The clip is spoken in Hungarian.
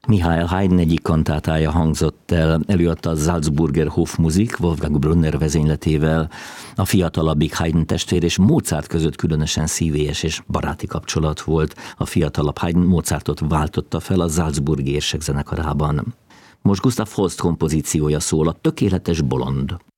Michael Haydn egyik kantátája hangzott el, előadta a Salzburger Hofmusik Wolfgang Brunner vezényletével. A fiatalabbik Haydn testvér és Mozart között különösen szívélyes és baráti kapcsolat volt. A fiatalabb Haydn Mozartot váltotta fel a Salzburgi Érsekzenekarában. Most Gustav Holst kompozíciója szól, a Tökéletes bolond.